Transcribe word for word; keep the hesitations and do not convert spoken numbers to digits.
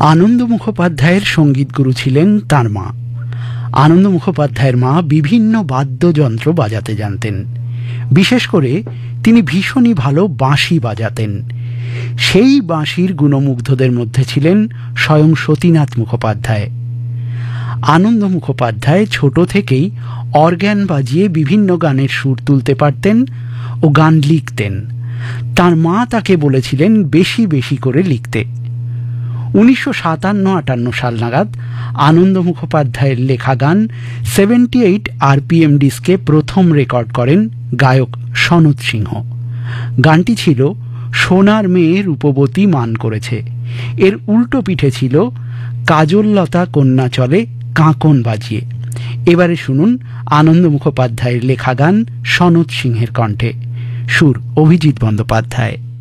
আনন্দ মুখোপাধ্যায়ের সঙ্গীত গুরু ছিলেন তার মা। আনন্দ মুখোপাধ্যায়ের মা বিভিন্ন বাদ্যযন্ত্র বাজাতে জানতেন। বিশেষ করে তিনি ভীষণই ভালো বাঁশি বাজাতেন। সেই বাঁশির গুণমুগ্ধদের মধ্যে ছিলেন স্বয়ং সতীনাথ মুখোপাধ্যায়। আনন্দ মুখোপাধ্যায় ছোট থেকেই অর্গ্যান বাজিয়ে বিভিন্ন গানের সুর তুলতে পারতেন ও গান লিখতেন। তার মা তাকে বলেছিলেন বেশি বেশি করে লিখতে। উনিশশো সাতান্ন আটান্ন সাল নাগাদ আনন্দ মুখোপাধ্যায়ের লেখা গান সেভেন্টি এইট আরপিএম ডিস্কে প্রথম রেকর্ড করেন গায়ক সনৎ সিংহ। গানটি ছিল সোনার মেয়ে রূপবতী মান করেছে। এর উল্টো পিঠে ছিল কাজললতা কন্যা চলে কাঁকন বাজিয়ে। এবারে শুনুন আনন্দ মুখোপাধ্যায়ের লেখা গান সনৎ সিংহের কণ্ঠে, সুর অভিজিৎ বন্দ্যোপাধ্যায়।